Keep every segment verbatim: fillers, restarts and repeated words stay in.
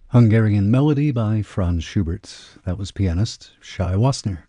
Hungarian Melody by Franz Schubert. That was pianist Shai Wasner.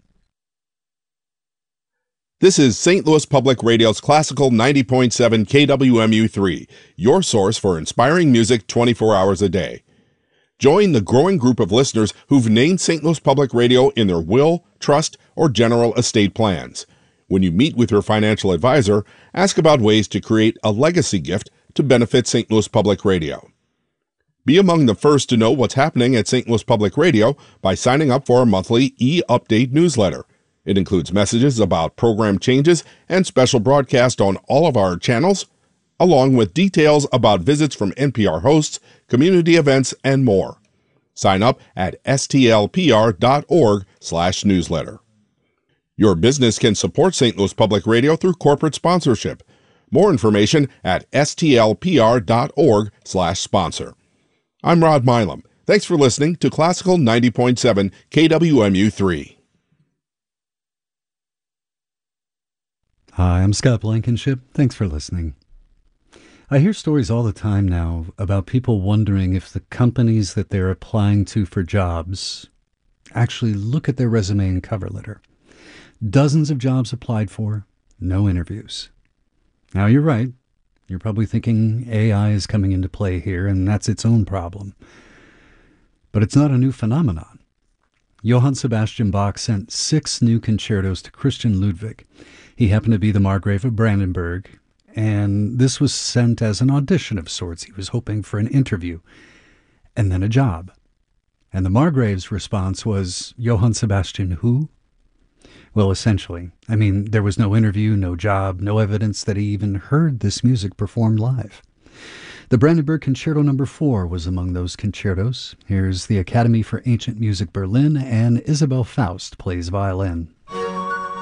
This is Saint Louis Public Radio's Classical ninety point seven K W M U three, your source for inspiring music twenty-four hours a day. Join the growing group of listeners who've named Saint Louis Public Radio in their will, trust, or general estate plans. When you meet with your financial advisor, ask about ways to create a legacy gift to benefit Saint Louis Public Radio. Be among the first to know what's happening at Saint Louis Public Radio by signing up for our monthly e-update newsletter. It includes messages about program changes and special broadcasts on all of our channels, along with details about visits from N P R hosts, community events, and more. Sign up at s t l p r dot org slash newsletter. Your business can support Saint Louis Public Radio through corporate sponsorship. More information at s t l p r dot org slash sponsor. I'm Rod Milam. Thanks for listening to Classical ninety point seven K W M U three. Hi, I'm Scott Blankenship. Thanks for listening. I hear stories all the time now about people wondering if the companies that they're applying to for jobs actually look at their resume and cover letter. Dozens of jobs applied for, no interviews. Now, you're right. You're probably thinking A I is coming into play here, and that's its own problem. But it's not a new phenomenon. Johann Sebastian Bach sent six new concertos to Christian Ludwig. He happened to be the Margrave of Brandenburg, and this was sent as an audition of sorts. He was hoping for an interview, and then a job. And the Margrave's response was, Johann Sebastian who? Well, essentially, I mean, there was no interview, no job, no evidence that he even heard this music performed live. The Brandenburg Concerto Number four was among those concertos. Here's the Academy for Ancient Music Berlin, and Isabel Faust plays violin.